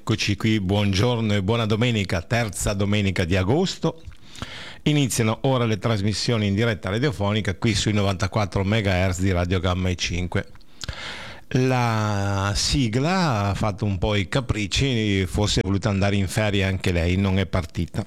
Eccoci qui, buongiorno e buona domenica, terza domenica di agosto. Iniziano ora le trasmissioni in diretta radiofonica qui sui 94 MHz di Radio Gamma E5. La sigla ha fatto un po' i capricci, forse è voluta andare in ferie anche lei, non è partita.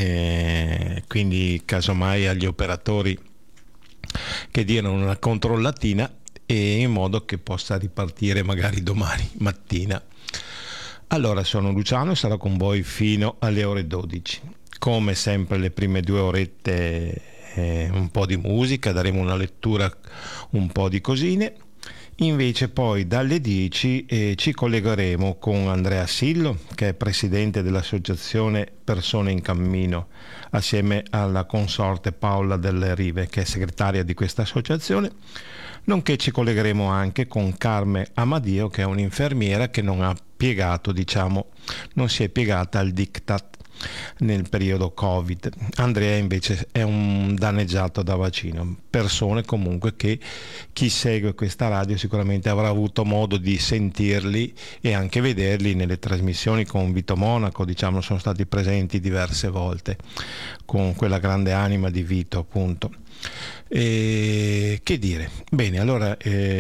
Quindi casomai agli operatori che diano una controllatina e in modo che possa ripartire magari domani mattina. Allora, sono Luciano e sarò con voi fino alle ore 12. Come sempre le prime 2 orette un po' di musica, daremo una lettura, un po' di cosine. Invece poi dalle 10 ci collegheremo con Andrea Sillo, che è presidente dell'associazione Persone in Cammino, assieme alla consorte Paola Delle Rive, che è segretaria di questa associazione. Nonché ci collegheremo anche con Carme Amadio, che è un'infermiera che non si è piegata al diktat nel periodo Covid. Andrea invece è un danneggiato da vaccino. Persone comunque che chi segue questa radio sicuramente avrà avuto modo di sentirli e anche vederli nelle trasmissioni con Vito Monaco, sono stati presenti diverse volte con quella grande anima di Vito, appunto. Che dire? Bene, allora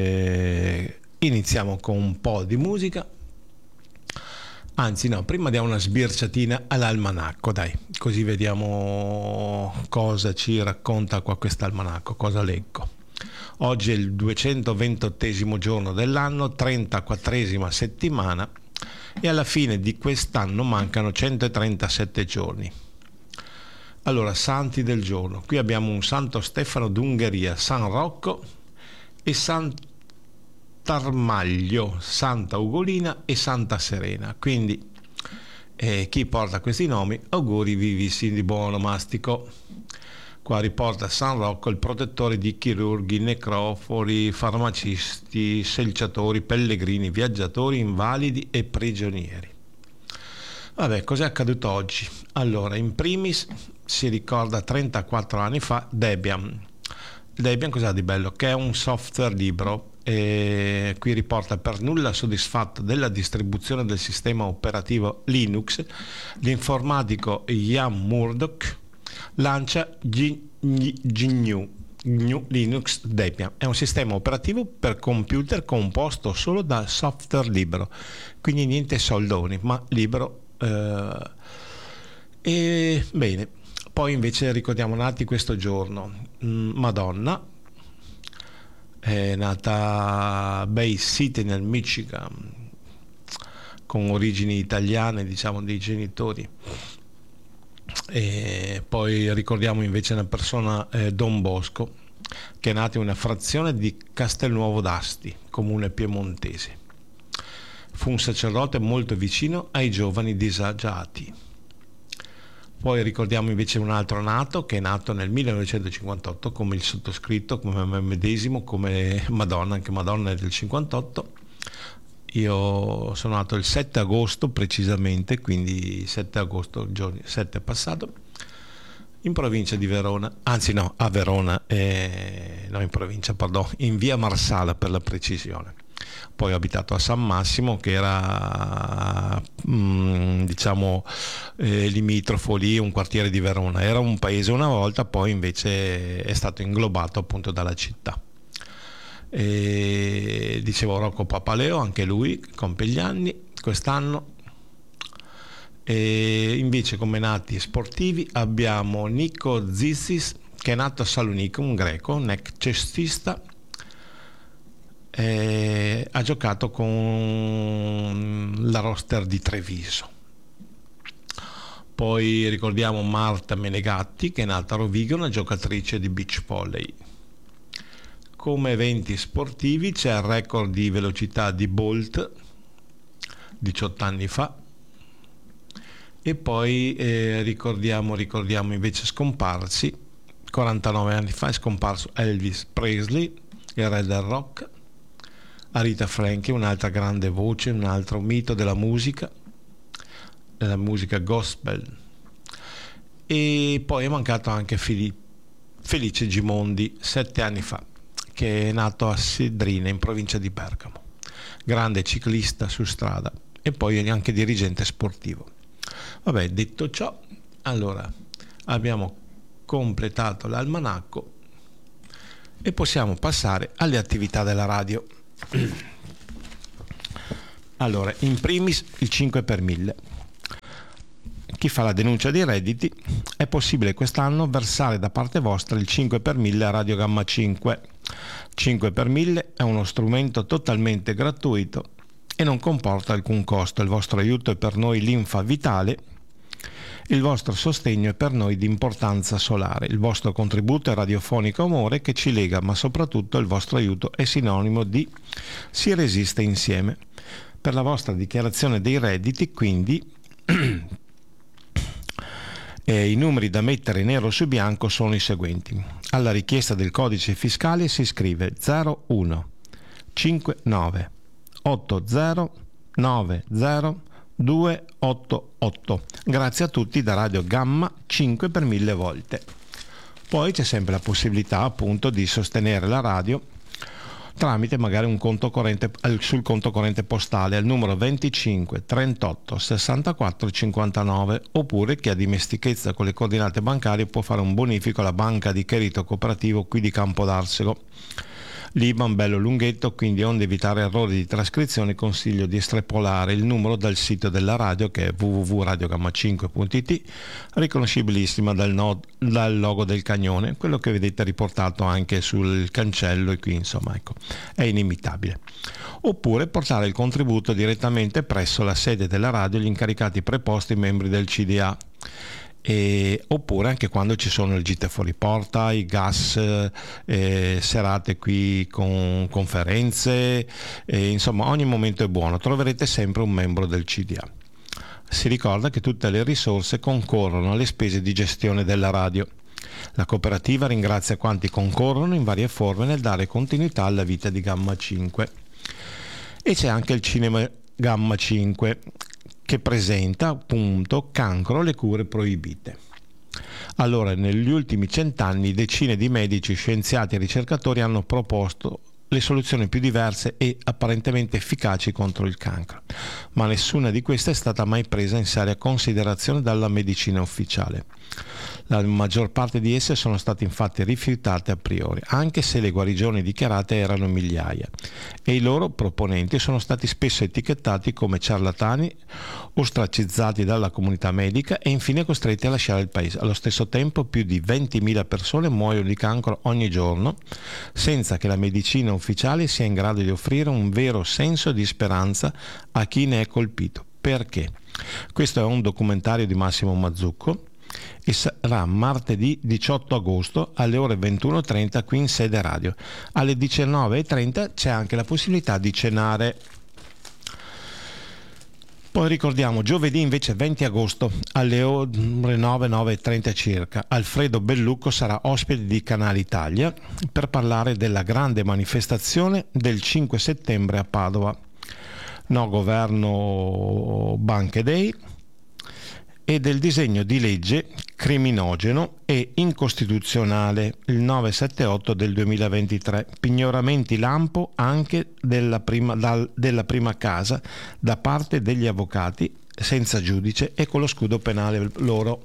iniziamo con un po' di musica. Anzi no, prima diamo una sbirciatina all'almanacco, dai, così vediamo cosa ci racconta qua quest'almanacco, cosa leggo. Oggi è il 228esimo giorno dell'anno, 34esima settimana, e alla fine di quest'anno mancano 137 giorni. Allora, santi del giorno. Qui abbiamo un Santo Stefano d'Ungheria, San Rocco e Sant'Armaglio, Santa Ugolina e Santa Serena. Quindi chi porta questi nomi, auguri vivissi di buon onomastico. Qua riporta San Rocco il protettore di chirurghi, necrofori, farmacisti, selciatori, pellegrini, viaggiatori, invalidi e prigionieri. Vabbè, cos'è accaduto oggi? Allora, in primis si ricorda 34 anni fa Debian. Debian cos'ha di bello? Che è un software libero. E qui riporta: per nulla soddisfatto della distribuzione del sistema operativo Linux, l'informatico Ian Murdoch lancia GNU Linux Debian. È un sistema operativo per computer composto solo da software libero, quindi niente soldoni, ma libero. E bene, poi invece ricordiamo nati questo giorno Madonna. È nata a Bay City nel Michigan, con origini italiane, dei genitori. E poi ricordiamo invece una persona, Don Bosco, che è nato in una frazione di Castelnuovo d'Asti, comune piemontese. Fu un sacerdote molto vicino ai giovani disagiati. Poi ricordiamo invece un altro nato, che è nato nel 1958 come il sottoscritto, come me medesimo, come Madonna, anche Madonna è del 58. Io sono nato il 7 agosto precisamente, quindi 7 agosto, il giorno 7 è passato, in provincia di Verona, anzi no, a Verona, no, in provincia, perdono, in via Marsala per la precisione. Poi ho abitato a San Massimo, che era limitrofo lì, un quartiere di Verona. Era un paese una volta, poi invece è stato inglobato appunto dalla città. E dicevo Rocco Papaleo, anche lui compie gli anni quest'anno. E invece come nati sportivi abbiamo Nico Zissis, che è nato a Salonicco, un greco, un ex cestista. Ha giocato con la roster di Treviso. Poi ricordiamo Marta Menegatti, che è nata a Rovigo, una giocatrice di beach volley. Come eventi sportivi c'è il record di velocità di Bolt 18 anni fa. E poi ricordiamo invece scomparsi 49 anni fa. È scomparso Elvis Presley, il re del rock. Aretha Franklin, un'altra grande voce, un altro mito della musica gospel. E poi è mancato anche Felice Gimondi, 7 anni fa, che è nato a Sedrina in provincia di Bergamo. Grande ciclista su strada e poi anche dirigente sportivo. Vabbè, detto ciò, allora abbiamo completato l'almanacco e possiamo passare alle attività della radio. Allora, in primis il 5 per 1000. Chi fa la denuncia dei redditi, è possibile quest'anno versare da parte vostra il 5 per 1000 a Radio Gamma 5. 5 per 1000 è uno strumento totalmente gratuito e non comporta alcun costo. Il vostro aiuto è per noi linfa vitale, il vostro sostegno è per noi di importanza solare, il vostro contributo è radiofonico amore che ci lega, ma soprattutto il vostro aiuto è sinonimo di si resiste insieme. Per la vostra dichiarazione dei redditi, quindi, i numeri da mettere nero su bianco sono i seguenti. Alla richiesta del codice fiscale si scrive 01 59 80 90 288. Grazie a tutti da Radio Gamma 5 per 1000 volte. Poi c'è sempre la possibilità appunto di sostenere la radio tramite magari un conto corrente sul conto corrente postale al numero 25 38 64 59, oppure chi ha dimestichezza con le coordinate bancarie può fare un bonifico alla banca di credito cooperativo qui di Campodarsego. L'IBAN bello lunghetto, quindi onde evitare errori di trascrizione consiglio di estrapolare il numero dal sito della radio che è www.radiogamma5.it, riconoscibilissima dal logo del cagnone, quello che vedete riportato anche sul cancello, e qui insomma ecco, è inimitabile. Oppure portare il contributo direttamente presso la sede della radio gli incaricati preposti membri del CDA. Oppure anche quando ci sono il gite fuori porta, i gas, serate qui con conferenze, insomma ogni momento è buono, troverete sempre un membro del CDA. Si ricorda che tutte le risorse concorrono alle spese di gestione della radio. La cooperativa ringrazia quanti concorrono in varie forme nel dare continuità alla vita di Gamma 5. E c'è anche il Cinema Gamma 5, che presenta appunto Cancro, le cure proibite. Allora, negli ultimi 100 anni decine di medici, scienziati e ricercatori hanno proposto le soluzioni più diverse e apparentemente efficaci contro il cancro, ma nessuna di queste è stata mai presa in seria considerazione dalla medicina ufficiale. La maggior parte di esse sono state infatti rifiutate a priori, anche se le guarigioni dichiarate erano migliaia, e i loro proponenti sono stati spesso etichettati come ciarlatani, ostracizzati dalla comunità medica e infine costretti a lasciare il paese. Allo stesso tempo più di 20.000 persone muoiono di cancro ogni giorno, senza che la medicina ufficiale sia in grado di offrire un vero senso di speranza a chi ne è colpito. Perché? Questo è un documentario di Massimo Mazzucco e sarà martedì 18 agosto alle ore 21.30 qui in sede radio. Alle 19.30 c'è anche la possibilità di cenare. Poi ricordiamo giovedì invece 20 agosto alle ore 9.30 circa Alfredo Bellucco sarà ospite di Canale Italia per parlare della grande manifestazione del 5 settembre a Padova. No governo Banche Day e del disegno di legge criminogeno e incostituzionale il 978 del 2023, pignoramenti lampo anche della prima casa da parte degli avvocati senza giudice e con lo scudo penale loro.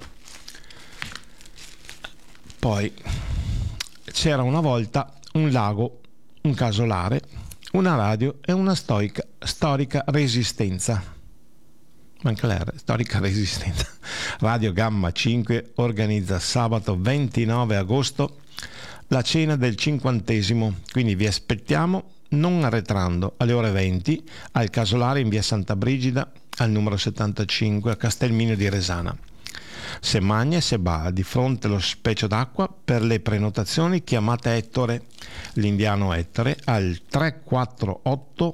Poi c'era una volta un lago, un casolare, una radio e una storica resistenza. Manca l'R, storica resistenza. Radio Gamma 5 organizza sabato 29 agosto la cena del 50°, quindi vi aspettiamo non arretrando alle ore 20 al casolare in via Santa Brigida al numero 75 a Castelmino di Resana. Se magna e se va di fronte allo specchio d'acqua. Per le prenotazioni chiamate Ettore, l'indiano Ettore, al 348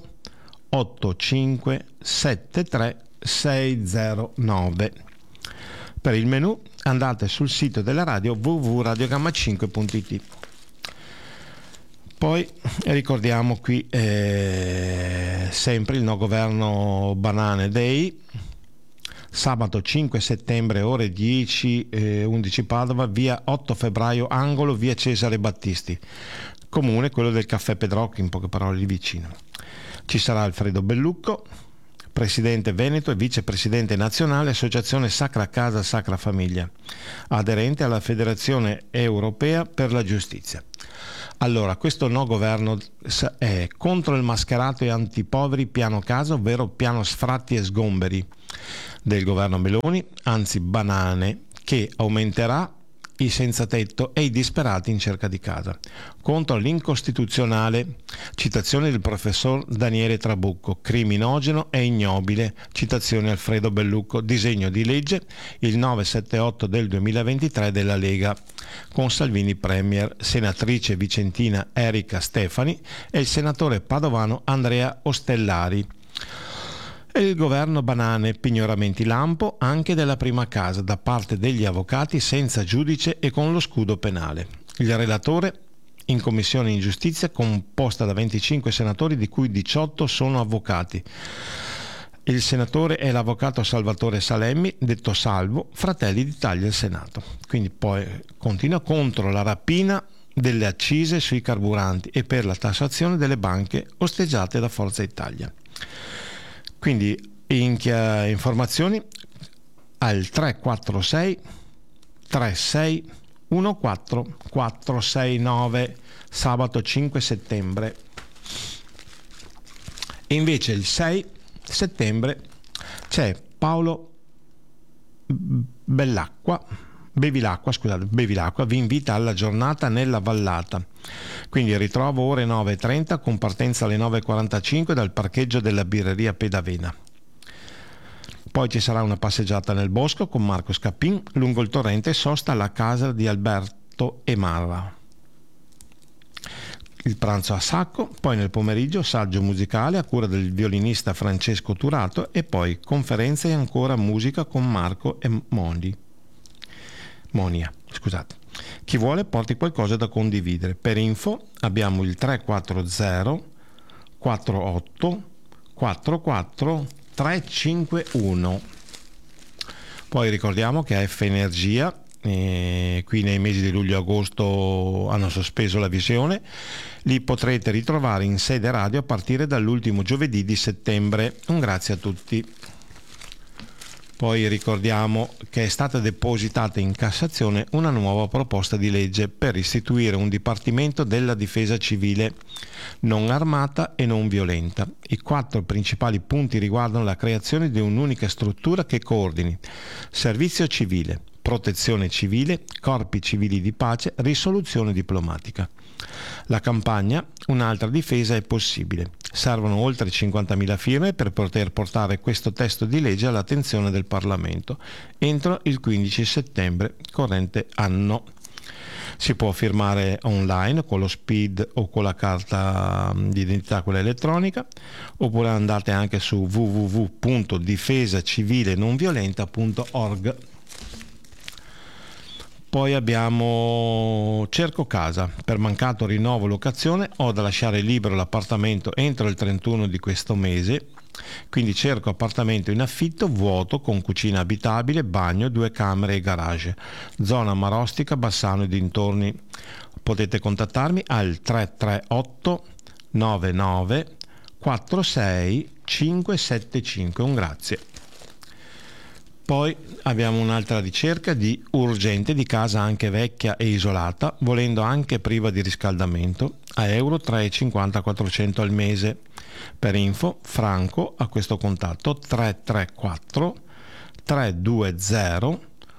8573 609. Per il menù andate sul sito della radio www.radiogamma5.it. Poi ricordiamo qui sempre il no governo Banane Day, sabato 5 settembre ore 10-11 Padova, via 8 febbraio angolo via Cesare Battisti, comune quello del caffè Pedrocchi, in poche parole lì vicino. Ci sarà Alfredo Bellucco, presidente veneto e vicepresidente nazionale Associazione Sacra Casa Sacra Famiglia, aderente alla Federazione Europea per la Giustizia. Allora, questo no governo è contro il mascherato e antipoveri piano casa, ovvero piano sfratti e sgomberi del governo Meloni, anzi banane, che aumenterà i senza tetto e i disperati in cerca di casa. Contro l'incostituzionale, citazione del professor Daniele Trabucco, criminogeno e ignobile, citazione Alfredo Bellucco, disegno di legge il 978 del 2023 della Lega, con Salvini premier, senatrice vicentina Erika Stefani e il senatore padovano Andrea Ostellari. E il governo banane, pignoramenti lampo anche della prima casa da parte degli avvocati senza giudice e con lo scudo penale. Il relatore in commissione in giustizia composta da 25 senatori di cui 18 sono avvocati. Il senatore è l'avvocato Salvatore Salemmi, detto Salvo, Fratelli d'Italia al Senato. Quindi poi continua contro la rapina delle accise sui carburanti e per la tassazione delle banche osteggiate da Forza Italia. Quindi informazioni al 346 36 14 469 sabato 5 settembre. E invece il 6 settembre c'è Paolo Bevilacqua vi invita alla giornata nella Vallata. Quindi ritrovo ore 9:30 con partenza alle 9:45 dal parcheggio della birreria Pedavena. Poi ci sarà una passeggiata nel bosco con Marco Scappin, lungo il torrente sosta alla casa di Alberto e Marra. Il pranzo a sacco, poi nel pomeriggio saggio musicale a cura del violinista Francesco Turato e poi conferenze e ancora musica con Marco e Monia. Chi vuole porti qualcosa da condividere. Per info abbiamo il 340 48 44 351. Poi ricordiamo che a F Energia qui nei mesi di luglio e agosto hanno sospeso la visione, li potrete ritrovare in sede radio a partire dall'ultimo giovedì di settembre. Un grazie a tutti. Poi ricordiamo che è stata depositata in Cassazione una nuova proposta di legge per istituire un Dipartimento della Difesa Civile non armata e non violenta. I 4 principali punti riguardano la creazione di un'unica struttura che coordini servizio civile, protezione civile, corpi civili di pace, risoluzione diplomatica. La campagna Un'altra difesa è possibile. Servono oltre 50.000 firme per poter portare questo testo di legge all'attenzione del Parlamento entro il 15 settembre corrente anno. Si può firmare online con lo SPID o con la carta di identità, quella elettronica, oppure andate anche su www.difesacivilenonviolenta.org. Poi abbiamo Cerco Casa. Per mancato rinnovo locazione ho da lasciare libero l'appartamento entro il 31 di questo mese, quindi cerco appartamento in affitto vuoto con cucina abitabile, bagno, 2 camere e garage, zona Marostica, Bassano e dintorni. Potete contattarmi al 338 99 46 575. Un grazie. Poi abbiamo un'altra ricerca di urgente di casa anche vecchia e isolata, volendo anche priva di riscaldamento, a euro 3,50 400 al mese. Per info, Franco a questo contatto 334 320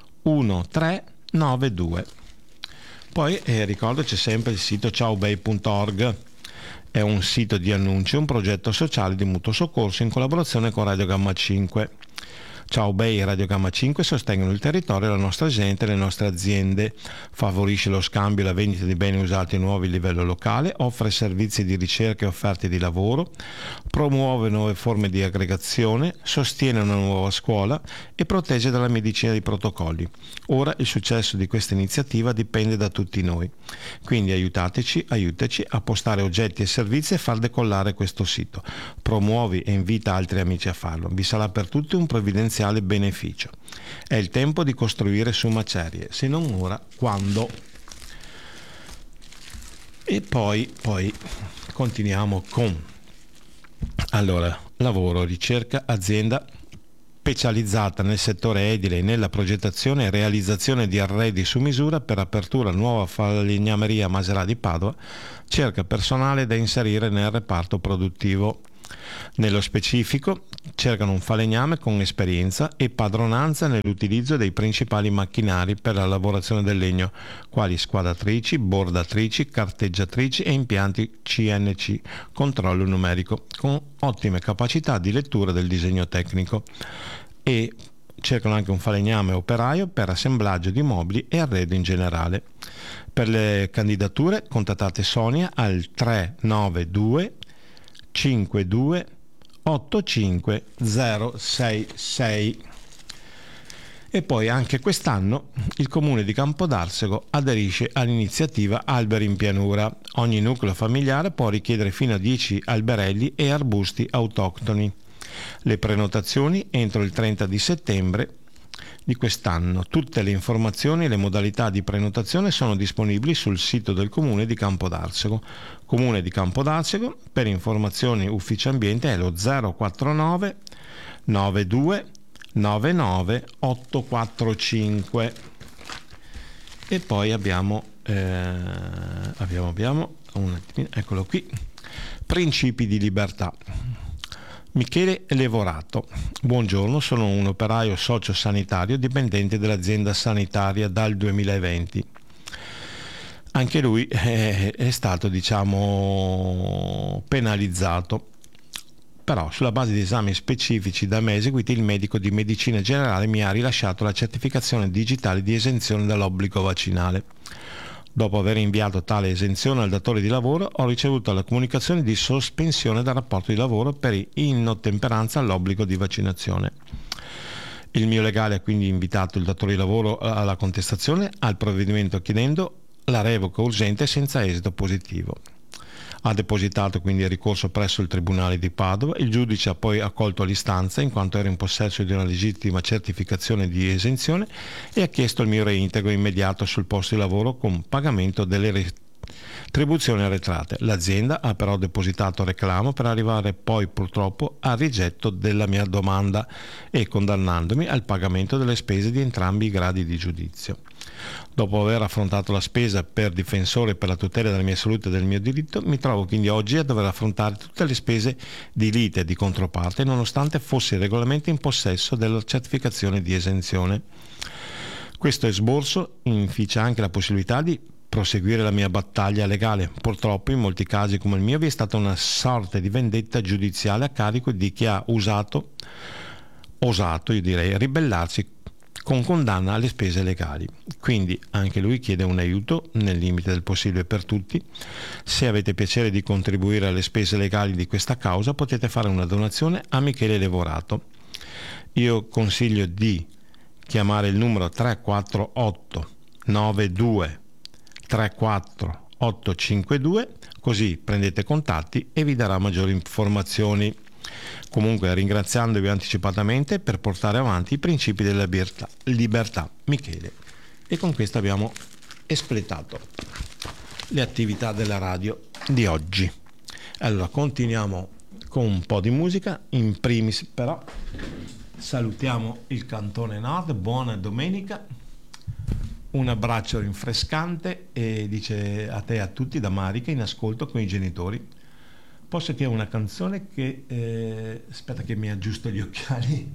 1392. Poi ricordo c'è sempre il sito ciaobay.org. È un sito di annunci, un progetto sociale di mutuo soccorso in collaborazione con Radio Gamma 5. Ciao Bay e Radio Gamma 5 sostengono il territorio, la nostra gente e le nostre aziende, favorisce lo scambio e la vendita di beni usati e nuovi a livello locale, offre servizi di ricerca e offerte di lavoro, promuove nuove forme di aggregazione, sostiene una nuova scuola e protegge dalla medicina dei protocolli. Ora il successo di questa iniziativa dipende da tutti noi, quindi aiutaci a postare oggetti e servizi e far decollare questo sito. Promuovi e invita altri amici a farlo. Vi sarà per tutti un provvidenziale beneficio. È il tempo di costruire su macerie, se non ora, quando? E poi continuiamo con lavoro, ricerca, azienda specializzata nel settore edile e nella progettazione e realizzazione di arredi su misura per apertura nuova falegnameria Maserà di Padova, cerca personale da inserire nel reparto produttivo. Nello specifico cercano un falegname con esperienza e padronanza nell'utilizzo dei principali macchinari per la lavorazione del legno, quali squadratrici, bordatrici, carteggiatrici e impianti CNC, controllo numerico, con ottime capacità di lettura del disegno tecnico, e cercano anche un falegname operaio per assemblaggio di mobili e arredo in generale. Per le candidature contattate Sonia al 392 52 85066. E poi anche quest'anno il comune di Campodarsego aderisce all'iniziativa Alberi in pianura. Ogni nucleo familiare può richiedere fino a 10 alberelli e arbusti autoctoni. Le prenotazioni entro il 30 di settembre di quest'anno. Tutte le informazioni e le modalità di prenotazione sono disponibili sul sito del comune di Campodarsego. Comune di Campodarsego, per informazioni ufficio ambiente è lo 049 92 99 845. E poi abbiamo un attimino, eccolo qui, principi di libertà. Michele Levorato, buongiorno, sono un operaio socio-sanitario dipendente dell'azienda sanitaria dal 2020. Anche lui è stato, penalizzato, però sulla base di esami specifici da me eseguiti il medico di medicina generale mi ha rilasciato la certificazione digitale di esenzione dall'obbligo vaccinale. Dopo aver inviato tale esenzione al datore di lavoro, ho ricevuto la comunicazione di sospensione dal rapporto di lavoro per inottemperanza all'obbligo di vaccinazione. Il mio legale ha quindi invitato il datore di lavoro alla contestazione al provvedimento chiedendo la revoca urgente senza esito positivo. Ha depositato quindi il ricorso presso il Tribunale di Padova. Il giudice ha poi accolto l'istanza in quanto era in possesso di una legittima certificazione di esenzione e ha chiesto il mio reintegro immediato sul posto di lavoro con pagamento delle retribuzioni arretrate. L'azienda ha però depositato reclamo per arrivare poi purtroppo al rigetto della mia domanda e condannandomi al pagamento delle spese di entrambi i gradi di giudizio. Dopo aver affrontato la spesa per difensore per la tutela della mia salute e del mio diritto, mi trovo quindi oggi a dover affrontare tutte le spese di lite e di controparte, nonostante fossi regolarmente in possesso della certificazione di esenzione. Questo esborso inficia anche la possibilità di proseguire la mia battaglia legale. Purtroppo in molti casi come il mio vi è stata una sorta di vendetta giudiziale a carico di chi ha osato, io direi, ribellarsi con condanna alle spese legali. Quindi anche lui chiede un aiuto nel limite del possibile per tutti. Se avete piacere di contribuire alle spese legali di questa causa, potete fare una donazione a Michele Levorato. Io consiglio di chiamare il numero 348 92 34 852, così prendete contatti e vi darà maggiori informazioni. Comunque ringraziandovi anticipatamente per portare avanti i principi della libertà, Michele. E con questo abbiamo espletato le attività della radio di oggi. Allora continuiamo con un po' di musica. In primis però salutiamo il Cantone Nord, buona domenica, un abbraccio rinfrescante e dice a te e a tutti da Marica in ascolto con i genitori. Posso che è una canzone che aspetta che mi aggiusto gli occhiali.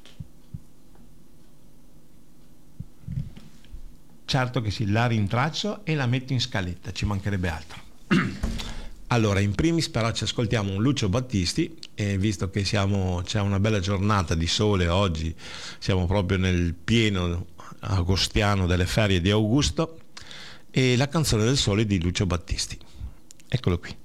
Certo che sì, la rintraccio e la metto in scaletta, ci mancherebbe altro. Allora, in primis però ci ascoltiamo un Lucio Battisti, e visto che c'è una bella giornata di sole oggi, siamo proprio nel pieno agostiano delle ferie di Augusto, e la canzone del sole di Lucio Battisti. Eccolo qui.